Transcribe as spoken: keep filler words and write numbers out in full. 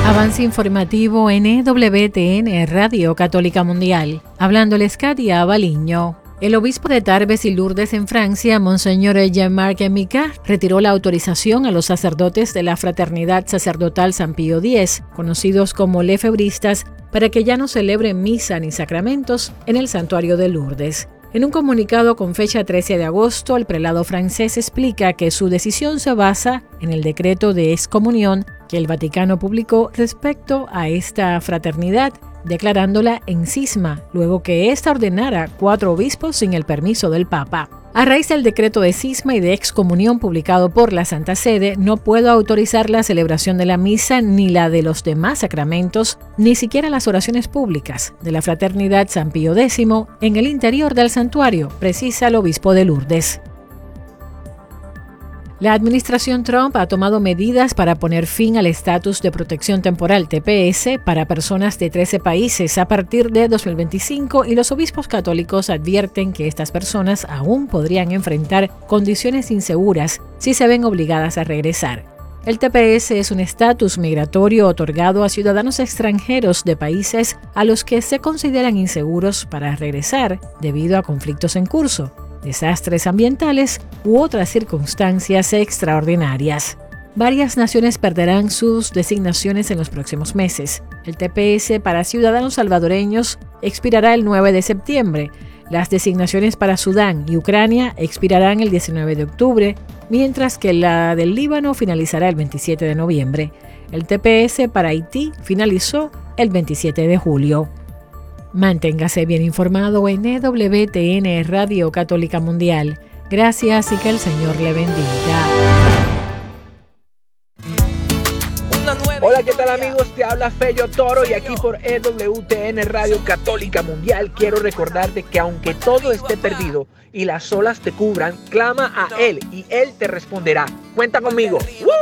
Avance informativo en E W T N Radio Católica Mundial. Hablándoles Katia Baliño. El obispo de Tarbes y Lourdes en Francia, Monseñor Jean-Marc Micart, retiró la autorización a los sacerdotes de la Fraternidad Sacerdotal San Pío X, conocidos como lefebristas, para que ya no celebren misa ni sacramentos en el santuario de Lourdes. En un comunicado con fecha trece de agosto, el prelado francés explica que su decisión se basa en el decreto de excomunión que el Vaticano publicó respecto a esta fraternidad, declarándola en cisma, luego que ésta ordenara cuatro obispos sin el permiso del Papa. A raíz del decreto de cisma y de excomunión publicado por la Santa Sede, no puedo autorizar la celebración de la misa ni la de los demás sacramentos, ni siquiera las oraciones públicas de la Fraternidad San Pío X en el interior del santuario, precisa el obispo de Lourdes. La administración Trump ha tomado medidas para poner fin al estatus de protección temporal T P S para personas de trece países a partir de dos mil veinticinco y los obispos católicos advierten que estas personas aún podrían enfrentar condiciones inseguras si se ven obligadas a regresar. El T P S es un estatus migratorio otorgado a ciudadanos extranjeros de países a los que se consideran inseguros para regresar debido a conflictos en curso, desastres ambientales u otras circunstancias extraordinarias. Varias naciones perderán sus designaciones en los próximos meses. El T P S para ciudadanos salvadoreños expirará el nueve de septiembre. Las designaciones para Sudán y Ucrania expirarán el diecinueve de octubre, mientras que la del Líbano finalizará el veintisiete de noviembre. El T P S para Haití finalizó el veintisiete de julio. Manténgase bien informado en E W T N Radio Católica Mundial. Gracias y que el Señor le bendiga. Hola, ¿qué tal amigos? Te habla Fello Toro y aquí por E W T N Radio Católica Mundial quiero recordarte que aunque todo esté perdido y las olas te cubran, clama a Él y Él te responderá. Cuenta conmigo. ¡Woo!